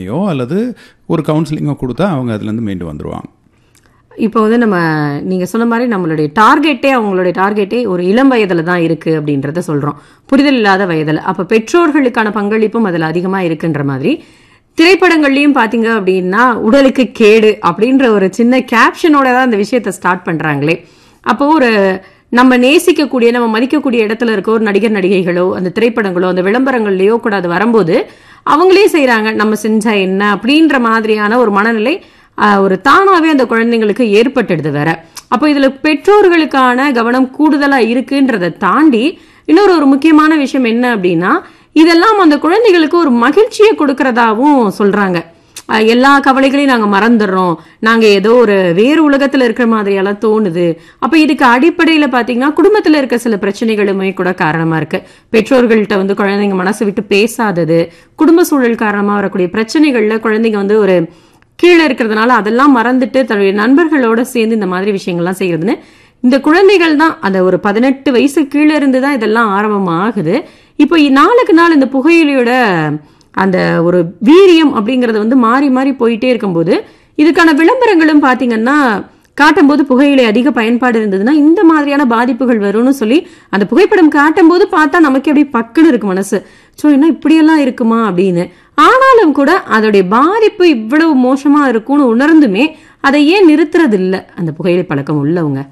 ஆலோசனையோ அல்லது ஒரு கவுன்சிலிங்கோ கொடுத்தா அவங்க அதுலேருந்து மீண்டு வந்துடுவாங்க. இப்போ நீங்க சொன்ன மாதிரி நம்மளுடைய அவங்களுடைய டார்கெட்டே ஒரு இளம் வயதுல தான் இருக்கு அப்படின்றத சொல்றோம், புரிதல் இல்லாத வயதுல. அப்ப பெற்றோர்களுக்கான பங்களிப்பும் அதுல அதிகமா இருக்குன்ற மாதிரி திரைப்படங்கள்லயும் பாத்தீங்க அப்படின்னா உடலுக்கு கேடு அப்படின்ற ஒரு சின்ன கேப்ஷனோட தான் அந்த விஷயத்த ஸ்டார்ட் பண்றாங்களே. அப்போ நம்ம நேசிக்கக்கூடிய நம்ம மதிக்கக்கூடிய இடத்துல இருக்க ஒரு நடிகர் நடிகைகளோ அந்த திரைப்படங்களோ அந்த விளம்பரங்கள்லயோ கூட அது வரும்போது அவங்களே செய்யறாங்க, நம்ம செஞ்சா என்ன அப்படின்ற மாதிரியான ஒரு மனநிலை ஒரு தானாவே அந்த குழந்தைங்களுக்கு ஏற்பட்டுடுது வேற. அப்போ இதுல பெற்றோர்களுக்கான கவனம் கூடுதலா இருக்குன்றதை தாண்டி இன்னொரு முக்கியமான விஷயம் என்ன அப்படின்னா, இதெல்லாம் அந்த குழந்தைகளுக்கு ஒரு மகிழ்ச்சியை கொடுக்கறதாவும் சொல்றாங்க. எல்லா கவலைகளையும் நாங்க மறந்துடுறோம், நாங்க ஏதோ வேறு உலகத்துல இருக்கிற மாதிரியெல்லாம் தோணுது. அப்ப இதுக்கு அடிப்படையில பாத்தீங்கன்னா குடும்பத்துல இருக்க சில பிரச்சனைகளுமே கூட காரணமா இருக்கு. பெற்றோர்கள்ட்ட குழந்தைங்க மனசு விட்டு பேசாதது, குடும்ப சூழல் காரணமா வரக்கூடிய பிரச்சனைகள்ல குழந்தைங்க கீழே இருக்கிறதுனால அதெல்லாம் மறந்துட்டு தன்னுடைய நண்பர்களோட சேர்ந்து இந்த மாதிரி விஷயங்கள்லாம் செய்யறதுன்னு இந்த குழந்தைகள் தான் அந்த 18 வயசு கீழே இருந்துதான் இதெல்லாம் ஆரம்பம் ஆகுது. இப்போ நாளுக்கு நாள் இந்த புகையிலையோட அந்த ஒரு வீரியம் அப்படிங்கறது மாறி மாறி போயிட்டே இருக்கும்போது இதுக்கான விளம்பரங்களும் பாத்தீங்கன்னா காட்டும்போது புகையிலை அதிக பயன்பாடு இருந்ததுன்னா இந்த மாதிரியான பாதிப்புகள் வரும்னு சொல்லி அந்த புகைப்படம் காட்டும் போது பார்த்தா நமக்கு எப்படி பக்குன்னு இருக்கு மனசு. என்ன இப்படியெல்லாம் இருக்குமா அப்படின்னு. ஆனாலும் கூட அதோடைய பாதிப்பு இவ்வளவு மோசமா இருக்கும்னு உணர்ந்துமே அதை ஏன் நிறுத்துறது இல்லை அந்த புகையிலை பழக்கம் உள்ளவங்க?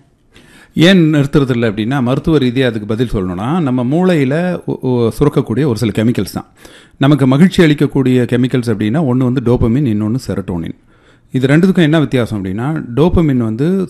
ஏன் நிறுத்துறது இல்லை அப்படின்னா, மருத்துவ ரீதியாக அதுக்கு பதில் சொல்லணும்னா, நம்ம மூளையில் சுரக்கக்கூடிய ஒரு சில கெமிக்கல்ஸ் தான் நமக்கு மகிழ்ச்சி அளிக்கக்கூடிய கெமிக்கல்ஸ். அப்படின்னா ஒன்று டோபமின், இன்னொன்று செரட்டோனின். இது ரெண்டுத்துக்கும் என்ன வித்தியாசம் அப்படின்னா, டோபமின்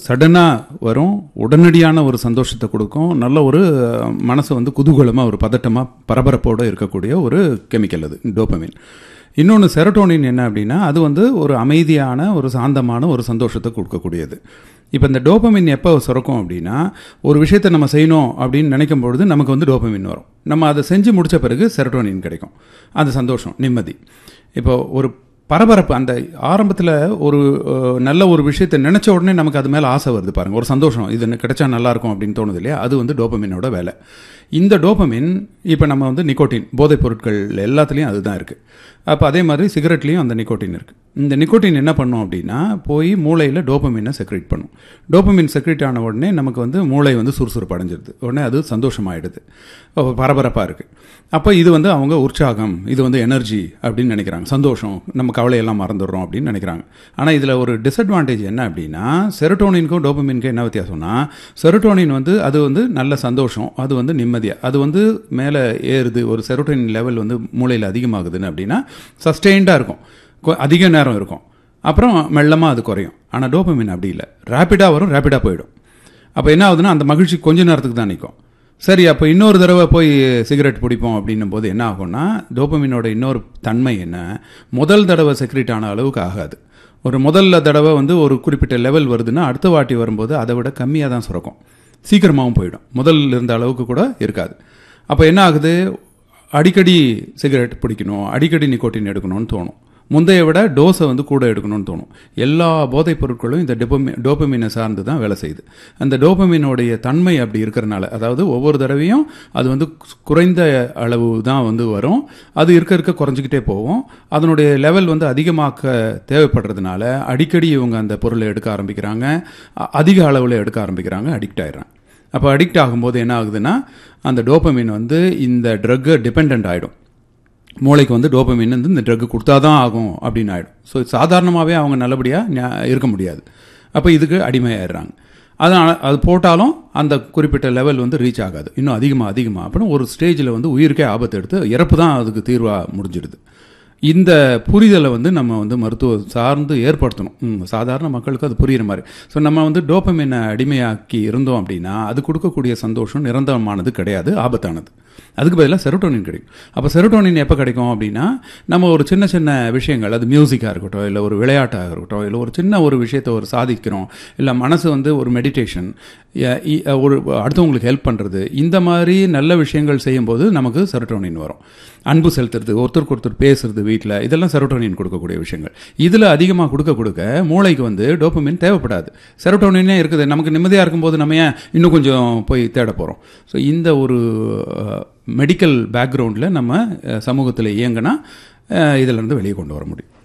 சடனாக வரும், உடனடியான ஒரு சந்தோஷத்தை கொடுக்கும், நல்ல ஒரு மனசை குதூகலமாக ஒரு பதட்டமாக பரபரப்போடு இருக்கக்கூடிய ஒரு கெமிக்கல் அது டோபமின். இன்னொன்று செரட்டோனின் என்ன அப்படின்னா, அது ஒரு அமைதியான ஒரு சாந்தமான ஒரு சந்தோஷத்தை கொடுக்கக்கூடியது. இப்போ இந்த டோபமின் எப்போ சுரக்கும் அப்படின்னா, ஒரு விஷயத்தை நம்ம செய்யணும் அப்படின்னு நினைக்கும் பொழுது நமக்கு டோபமின் வரும். நம்ம அதை செஞ்சு முடித்த பிறகு செரட்டோனின் கிடைக்கும், அந்த சந்தோஷம், நிம்மதி. இப்போ ஒரு பரபரப்பு, அந்த ஆரம்பத்தில் ஒரு நல்ல ஒரு விஷயத்தை நினச்ச உடனே நமக்கு அது மேலே ஆசை வருது பாருங்கள், ஒரு சந்தோஷம், இது கிடைச்சா நல்லாயிருக்கும் அப்படின்னு தோணுது இல்லையா, அது டோபமினோட வேலை. இந்த டோபமின் இப்போ நம்ம நிக்கோட்டின் போதைப் பொருட்கள் எல்லாத்துலேயும் அதுதான் இருக்குது. அப்போ அதே மாதிரி சிகரெட்லேயும் அந்த நிக்கோட்டின் இருக்குது. இந்த நிக்கோட்டின் என்ன பண்ணும் அப்படின்னா, போய் மூளையில் டோபமினை செக்ரேட் பண்ணும். டோபமின் செக்ரேட் ஆன உடனே நமக்கு மூளை சுறுசுறுப்பு அடைஞ்சிருது, உடனே அது சந்தோஷமாயிடுது, பரபரப்பாக இருக்குது. அப்போ இது அவங்க உற்சாகம், இது எனர்ஜி அப்படின்னு நினைக்கிறாங்க, சந்தோஷம், நம்ம கவலையெல்லாம் மறந்துடுறோம் அப்படின்னு நினைக்கிறாங்க. ஆனால் இதில் ஒரு டிஸ்அட்வான்டேஜ் என்ன அப்படின்னா, செரட்டோனினுக்கும் டோபமினுக்கும் என்ன வித்தியாசம்னா, செரட்டோனின் அது நல்ல சந்தோஷம், அது நிம்மதியாக, அது மேலே ஏறுது, ஒரு செரோட்டோனின் லெவல் மூளையில் அதிகமாகுதுன்னு அப்படின்னா சஸ்டெயின்டாக இருக்கும், அதிக நேரம் இருக்கும், அப்புறம் மெல்லமாக அது குறையும். ஆனால் டோபமின் அப்படி இல்லை, ரேப்பிடாக வரும், ரேப்பிடாக போயிடும். அப்போ என்ன ஆகுதுன்னா, அந்த மகிழ்ச்சி கொஞ்ச நேரத்துக்கு தான் நிற்கும். சரி, அப்போ இன்னொரு தடவை போய் சிகரெட் பிடிப்போம் அப்படின்னும் போது என்ன ஆகும்னா, டோபமினோட இன்னொரு தன்மை என்ன, முதல் தடவை செக்ரேட் ஆன அளவுக்கு ஆகாது. முதல்ல தடவை ஒரு குறிப்பிட்ட லெவல் வருதுன்னா அடுத்த வாட்டி வரும்போது அதை விட கம்மியாக தான் சுரக்கும், சீக்கிரமாகவும் போயிடும், முதல்ல இருந்த அளவுக்கு கூட இருக்காது. அப்போ என்ன ஆகுது, அடிக்கடி சிகரெட் பிடிக்கணும், அடிக்கடி நிக்கோட்டின் எடுக்கணும்னு தோணும், முந்தைய விட டோஸை கூட எடுக்கணும்னு தோணும். எல்லா போதைப் பொருட்களும் இந்த டோபமினை சார்ந்து தான் வேலை செய்யுது. அந்த டோபமினோடைய தன்மை அப்படி இருக்கிறனால, அதாவது ஒவ்வொரு தடவையும் அது குறைந்த அளவு தான் வரும், அது இருக்க குறைஞ்சிக்கிட்டே போகும். அதனுடைய லெவல் அதிகமாக்க தேவைப்படுறதுனால அடிக்கடி இவங்க அந்த பொருளை எடுக்க ஆரம்பிக்கிறாங்க, அதிக அளவில் எடுக்க ஆரம்பிக்கிறாங்க, அடிக்ட் ஆயிடுறாங்க. அப்போ அடிக்ட் ஆகும்போது என்ன ஆகுதுன்னா, அந்த டோபமின் இந்த ட்ரக்கை டிபெண்ட் ஆகிடும். மூளைக்கு டோபமின் இந்த ட்ரக்கு கொடுத்தா தான் ஆகும் அப்படின்னு ஆகிடும். ஸோ சாதாரணமாகவே அவங்க நல்லபடியாக இருக்க முடியாது. அப்போ இதுக்கு அடிமையாயிடுறாங்க. அது போட்டாலும் அந்த குறிப்பிட்ட லெவல் ரீச் ஆகாது, இன்னும் அதிகமாக அப்புறம் ஒரு ஸ்டேஜில் உயிருக்கே ஆபத்து எடுத்து இறப்பு தான் அதுக்கு தீர்வாக முடிஞ்சிடுது. இந்த புரிதலை நம்ம மருத்துவ சார்ந்து ஏற்படுத்தணும், சாதாரண மக்களுக்கு அது புரிகிற மாதிரி. ஸோ நம்ம டோபமினை அடிமையாக்கி இருந்தோம் அப்படின்னா அது கொடுக்கக்கூடிய சந்தோஷம் நிரந்தரமானது கிடையாது, ஆபத்தானது. அதுக்கு பதிலாக செரோட்டோனின் கிடைக்கும். அப்போ செரோட்டோனின் எப்போ கிடைக்கும் அப்படின்னா, நம்ம ஒரு சின்ன சின்ன விஷயங்கள், அது மியூசிக்காக இருக்கட்டும், இல்லை ஒரு விளையாட்டாக இருக்கட்டும், இல்லை ஒரு சின்ன ஒரு விஷயத்தை சாதிக்கிறோம், இல்லை மனசு ஒரு மெடிடேஷன், ஒரு அடுத்தவங்களுக்கு ஹெல்ப் பண்ணுறது, இந்த மாதிரி நல்ல விஷயங்கள் செய்யும்போது நமக்கு செரோட்டோனின் வரும். அன்பு செலுத்துறது, ஒருத்தருக்கு ஒருத்தர் பேசுறது வீட்டில், இதெல்லாம் செரோட்டோனின் கொடுக்கக்கூடிய விஷயங்கள். இதில் அதிகமாக கொடுக்க மூளைக்கு டோபமின் தேவைப்படாது, செரோட்டோனினே இருக்குது. நமக்கு நிம்மதியாக இருக்கும்போது நம்ம ஏன் இன்னும் கொஞ்சம் போய் தேட போகிறோம்? ஸோ இந்த ஒரு மெடிக்கல் பேக்ரவுண்டில் நம்ம சமூகத்தில் இயங்கினா இதிலிருந்து வெளியே கொண்டு வர முடியும்.